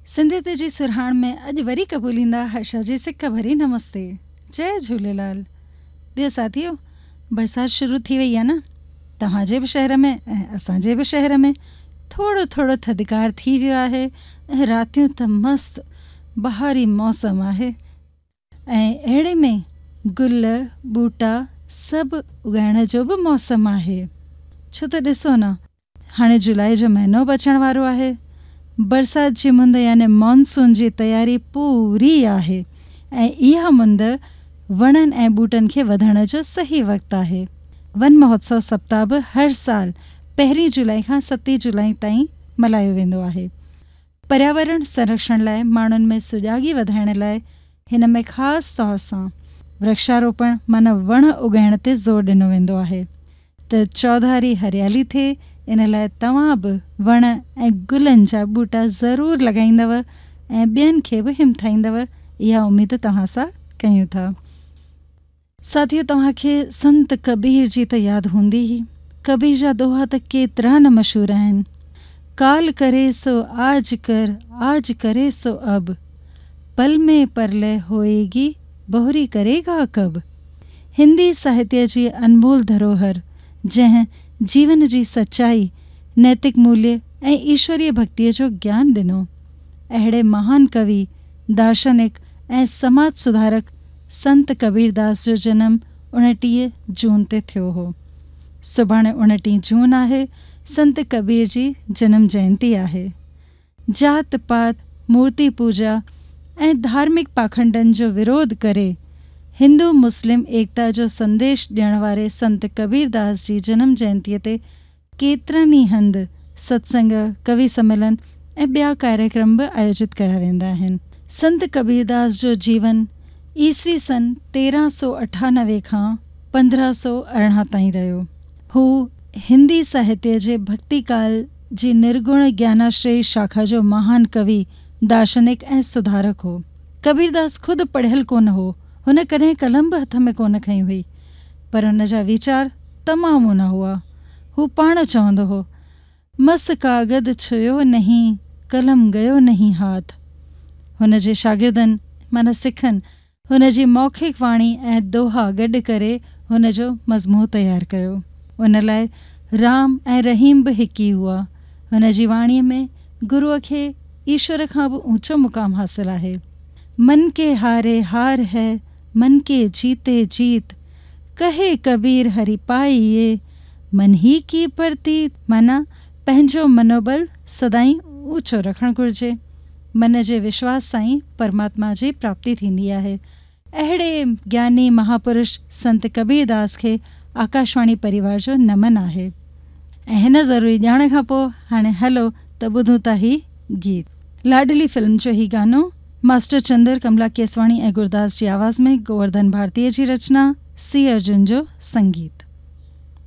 सिंधियत जी सुरहाण में अॼु वरी क़बूलींदा हर्षा जी सिक भरी नमस्ते। जय झूलेलाल। ॿियो साथियो, बरसाति शुरू थी वई आहे न। तव्हांजे बि शहर में ऐं असांजे बि शहर में थोरो थोरो थधिकार थी वियो आहे ऐं रातियूं त मस्तु बहारी मौसम आहे। ऐं अहिड़े में गुल ॿूटा सभु उगाइण जो बि मौसम आहे। छो त ॾिसो न, हाणे जुलाई जो महीनो बि अचण वारो आहे। बरसाति जी मुंद यानी मॉनसून जी तयारी पूरी आहे ऐं इहा मुंद वणनि ऐं ॿूटनि खे वधण जो सही वक़्तु आहे। वन महोत्सव सप्ताह बि हर साल 1 जुलाई खां 7 जुलाई ताईं मल्हायो वेंदो आहे। पर्यावरण संरक्षण लाइ माण्हुनि में सुजाॻी वधाइण लाइ हिन में ख़ासि तौर सां वृक्षारोपण माना वण उगाइण ते ज़ोर ॾिनो वेंदो आहे त चौधारी हरियाली थिए। इन लाइ तव्हां बि वण ऐं गुलनि जा ॿूटा ज़रूरु लॻाईंदव ऐं ॿियनि खे बि हिमथाईंदव, इहा उमेद तव्हां सां कयूं था। साथियो, तव्हांखे संत कबीर जी त यादि हूंदी ई। कबीर जा दोहा त केतिरा न मशहूरु आहिनि। काल करे सो आज कर, आज करे सो अब, पल में परलय होएगी, बहुरी करेगा कब। हिंदी साहित्य जी अनमोल धरोहर जंहिं जीवन जी सचाई, नैतिक मूल्य ऐं ईश्वरीय भक्तीअ जो ज्ञान ॾिनो। अहिड़े महान कवि, दार्शनिक ऐं समाज सुधारक संत कबीरदास जो जनम 29 जून ते थियो हो। सुभाणे 29 जून आहे। संत कबीर जी जनम जयंती आहे। जात पात, मूर्ति पूजा ऐं धार्मिक पाखंडनि जो विरोध करे हिंदू मुस्लिम एकता जो संदेश ॾियण वारे संत कबीरदास जी जनम जयंतीअ ते केतिरनि ई हंधि सत्संग, कवि सम्मेलन ऐं ॿिया कार्यक्रम बि आयोजित कया वेंदा आहिनि। संत कबीरदास जो जीवन ईसवी सन 1398 खां 1518 ताईं रहियो। हू हिंदी साहित्य जे भक्तिकाल जी निर्गुण ज्ञानाश्रयी शाखा जो महान कवि, दार्शनिक ऐं सुधारक हो। कबीरदास ख़ुदि पढ़ियल कोन हो। हुन कॾहिं कलम बि हथ में कोन खई हुई, पर हुन जा वीचार तमामु ऊना हुआ। हू पाण चवंदो हो, मस कागद छुयो नहीं, कलम गयो नहीं हाथ। हुन जे शागिर्दनि माना सिखनि हुन जी मौखिक वाणी ऐं दोहा गॾु करे हुन जो मज़मू तयारु कयो। उन लाइ राम ऐं रहीम बि हिकु ई हुआ। हुन जी वाणीअ में गुरूअ खे ईश्वर खां बि ऊंचो मुक़ाम हासिल आहे। मन के हारे हार है, मन के जीते जीत, कहे कबीर हरि पाइए, मन ही की प्रतीत। माना पंहिंजो मनोबल सदाईं ऊंचो रखणु घुरिजे। मन जे विश्वास सां ई परमात्मा जी प्राप्ति थींदी आहे। अहिड़े ज्ञानी महापुरुष संत कबीरदास खे आकाशवाणी परिवार जो नमन आहे। ऐं हिन ज़रूरी ॼाण खां पोइ हाणे हलो त ॿुधूं था ही गीत। लाडली फिल्म जो ही गानो मास्टर चंदर, कमला केसवाणी ऐं गुरदास जी आवाज़ में गोवर्धन भारतीअ जी रचना, सी अर्जुन जो संगीत।